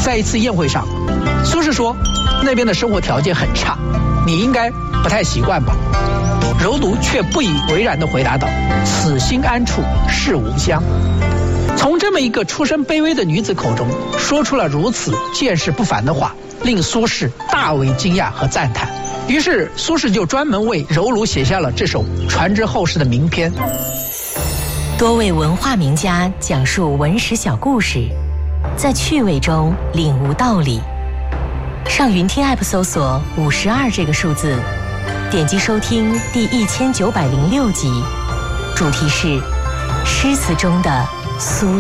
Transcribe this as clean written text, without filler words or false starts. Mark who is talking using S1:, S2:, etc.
S1: 在一次宴会上，苏轼说那边的生活条件很差，你应该不太习惯吧？柔奴却不以为然地回答道：此心安处是吾乡。从这么一个出身卑微的女子口中说出了如此见识不凡的话，令苏轼大为惊讶和赞叹。于是苏轼就专门为柔奴写下了这首传之后世的名篇。
S2: 多位文化名家讲述文史小故事，在趣味中领悟道理。上云听 App 搜索52这个数字，点击收听第1906集，主题是诗词中的苏